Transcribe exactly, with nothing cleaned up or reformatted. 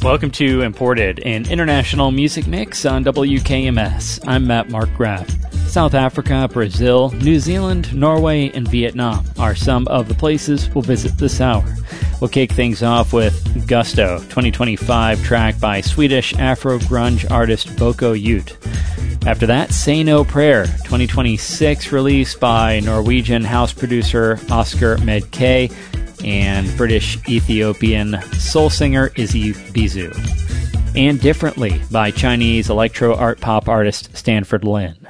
Welcome to Imported, an international music mix on W K M S. I'm Matt Mark Graff. South Africa, Brazil, New Zealand, Norway, and Vietnam are some of the places we'll visit this hour. We'll kick things off with Gusto, twenty twenty-five track by Swedish Afro-grunge artist Boko Ute. After that, Say No Prayer, twenty twenty-six release by Norwegian house producer Oscar Medkay and British-Ethiopian soul singer Izzy Bizu. And Differently by Chinese electro art pop artist Stanford Lin.